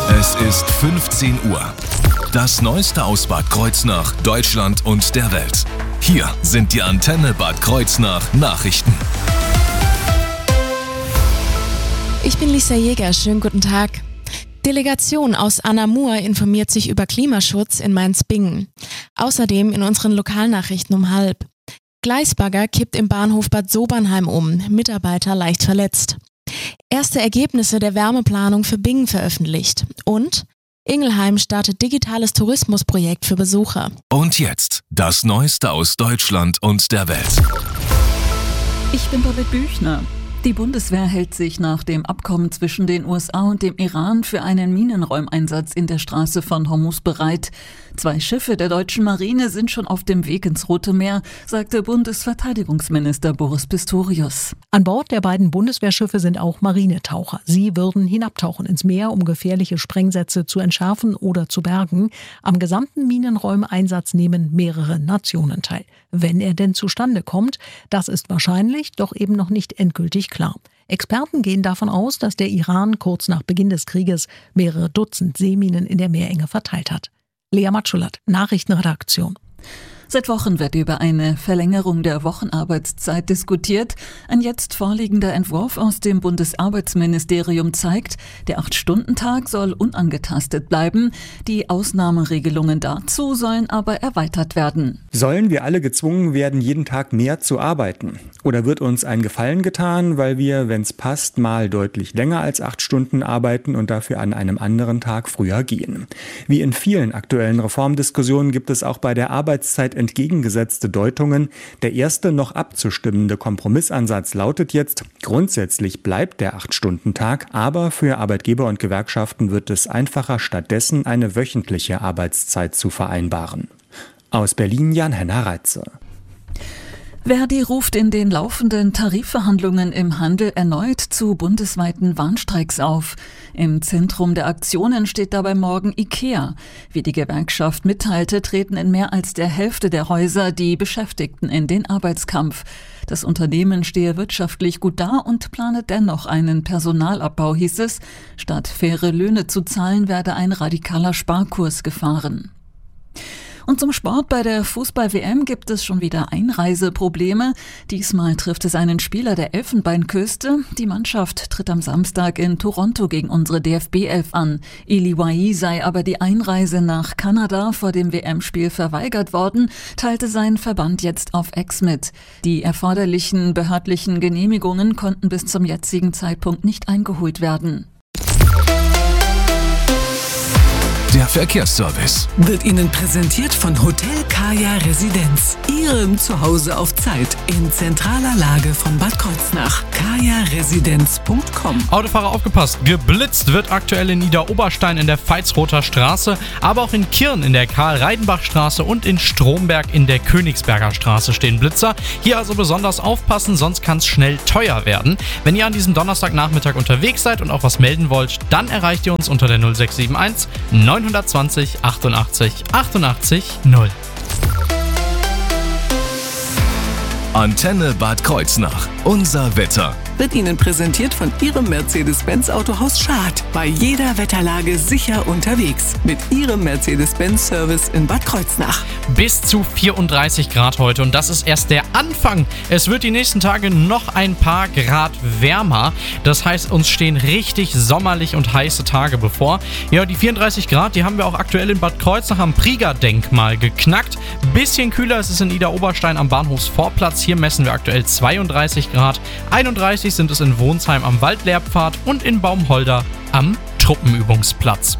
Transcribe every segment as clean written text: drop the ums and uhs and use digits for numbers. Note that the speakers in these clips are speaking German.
Es ist 15 Uhr. Das Neueste aus Bad Kreuznach, Deutschland und der Welt. Hier sind die Antenne Bad Kreuznach Nachrichten. Ich bin Lisa Jäger, schönen guten Tag. Delegation aus Anamur informiert sich über Klimaschutz in Mainz-Bingen. Außerdem in unseren Lokalnachrichten um 12:30. Gleisbagger kippt im Bahnhof Bad Sobernheim um, Mitarbeiter leicht verletzt. Erste Ergebnisse der Wärmeplanung für Bingen veröffentlicht. Und Ingelheim startet digitales Tourismusprojekt für Besucher. Und jetzt das Neueste aus Deutschland und der Welt. Ich bin David Büchner. Die Bundeswehr hält sich nach dem Abkommen zwischen den USA und dem Iran für einen Minenräumeinsatz in der Straße von Hormuz bereit. 2 Schiffe der deutschen Marine sind schon auf dem Weg ins Rote Meer, sagte Bundesverteidigungsminister Boris Pistorius. An Bord der beiden Bundeswehrschiffe sind auch Marinetaucher. Sie würden hinabtauchen ins Meer, um gefährliche Sprengsätze zu entschärfen oder zu bergen. Am gesamten Minenräumeinsatz nehmen mehrere Nationen teil. Wenn er denn zustande kommt, das ist wahrscheinlich, doch eben noch nicht endgültig klar. Experten gehen davon aus, dass der Iran kurz nach Beginn des Krieges mehrere Dutzend Seeminen in der Meerenge verteilt hat. Lea Matschulat, Nachrichtenredaktion. Seit Wochen wird über eine Verlängerung der Wochenarbeitszeit diskutiert. Ein jetzt vorliegender Entwurf aus dem Bundesarbeitsministerium zeigt, der 8-Stunden-Tag soll unangetastet bleiben. Die Ausnahmeregelungen dazu sollen aber erweitert werden. Sollen wir alle gezwungen werden, jeden Tag mehr zu arbeiten? Oder wird uns ein Gefallen getan, weil wir, wenn es passt, mal deutlich länger als 8 Stunden arbeiten und dafür an einem anderen Tag früher gehen? Wie in vielen aktuellen Reformdiskussionen gibt es auch bei der Arbeitszeit entgegengesetzte Deutungen. Der erste noch abzustimmende Kompromissansatz lautet jetzt, grundsätzlich bleibt der 8-Stunden-Tag, aber für Arbeitgeber und Gewerkschaften wird es einfacher, stattdessen eine wöchentliche Arbeitszeit zu vereinbaren. Aus Berlin Jan-Henner Reitze. Verdi ruft in den laufenden Tarifverhandlungen im Handel erneut zu bundesweiten Warnstreiks auf. Im Zentrum der Aktionen steht dabei morgen IKEA. Wie die Gewerkschaft mitteilte, treten in mehr als der Hälfte der Häuser die Beschäftigten in den Arbeitskampf. Das Unternehmen stehe wirtschaftlich gut da und plane dennoch einen Personalabbau, hieß es. Statt faire Löhne zu zahlen, werde ein radikaler Sparkurs gefahren. Und zum Sport: Bei der Fußball-WM gibt es schon wieder Einreiseprobleme. Diesmal trifft es einen Spieler der Elfenbeinküste. Die Mannschaft tritt am Samstag in Toronto gegen unsere DFB-11 an. Eli Wahi sei aber die Einreise nach Kanada vor dem WM-Spiel verweigert worden, teilte sein Verband jetzt auf X mit. Die erforderlichen behördlichen Genehmigungen konnten bis zum jetzigen Zeitpunkt nicht eingeholt werden. Der Verkehrsservice wird Ihnen präsentiert von Hotel Kaya Residenz. Ihrem Zuhause auf Zeit in zentraler Lage von Bad Kreuznach. kajaresidenz.com. Autofahrer aufgepasst, geblitzt wird aktuell in Niederoberstein in der Veitsroter Straße, aber auch in Kirn in der Karl-Reidenbach-Straße und in Stromberg in der Königsberger Straße stehen Blitzer. Hier also besonders aufpassen, sonst kann es schnell teuer werden. Wenn ihr an diesem Donnerstagnachmittag unterwegs seid und auch was melden wollt, dann erreicht ihr uns unter der 0671 920 88 88 0. Antenne Bad Kreuznach. Unser Wetter wird Ihnen präsentiert von Ihrem Mercedes-Benz Autohaus Schad. Bei jeder Wetterlage sicher unterwegs. Mit Ihrem Mercedes-Benz-Service in Bad Kreuznach. Bis zu 34 Grad heute und das ist erst der Anfang. Es wird die nächsten Tage noch ein paar Grad wärmer. Das heißt, uns stehen richtig sommerlich und heiße Tage bevor. Ja, die 34 Grad, die haben wir auch aktuell in Bad Kreuznach am Prieger-Denkmal geknackt. Bisschen kühler ist es in Idar-Oberstein am Bahnhofsvorplatz. Hier messen wir aktuell 32 Grad. 31 sind es in Wohnsheim am Waldlehrpfad und in Baumholder am Truppenübungsplatz.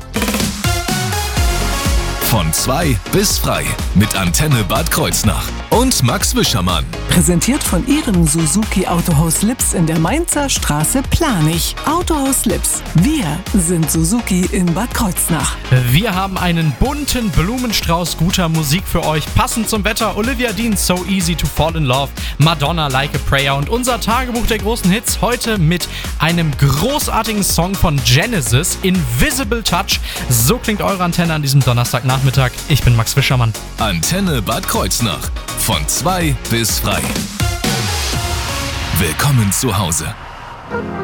Von 2 bis frei mit Antenne Bad Kreuznach und Max Wischermann. Präsentiert von Ihrem Suzuki Autohaus Lips in der Mainzer Straße Planich. Autohaus Lips. Wir sind Suzuki in Bad Kreuznach. Wir haben einen bunten Blumenstrauß guter Musik für euch. Passend zum Wetter: Olivia Dean, So Easy to Fall in Love, Madonna, Like a Prayer und unser Tagebuch der großen Hits heute mit einem großartigen Song von Genesis, Invisible Touch. So klingt eure Antenne an diesem Donnerstagnachmittag. Ich bin Max Wischermann. Antenne Bad Kreuznach. Von 2 bis frei. Willkommen zu Hause.